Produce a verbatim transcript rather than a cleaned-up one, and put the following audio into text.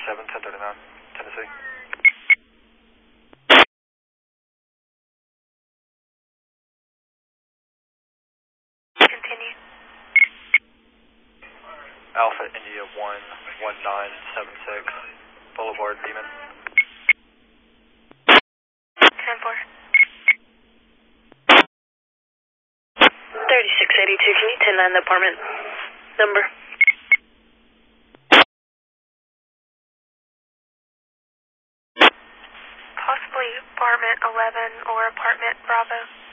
seven, ten thirty-nine, Tennessee. Continue. Alpha India one one nine seven six, Boulevard Demon. ten four. thirty-six eighty-two, can you ten nine the apartment number? Possibly apartment eleven or apartment Bravo.